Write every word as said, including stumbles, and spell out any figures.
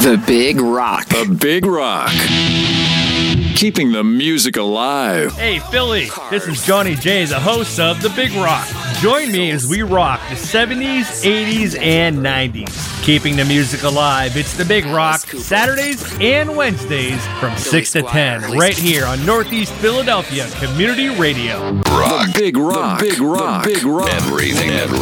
The Big Rock. The Big Rock. Keeping the music alive. Hey, Philly, this is Johnny J, the host of The Big Rock. Join me as we rock the seventies, eighties, and nineties. Keeping the music alive, it's The Big Rock, Saturdays and Wednesdays from six to ten, right here on Northeast Philadelphia Community Radio. Rock. The Big Rock. The Big Rock. The Big Rock. Everything, everything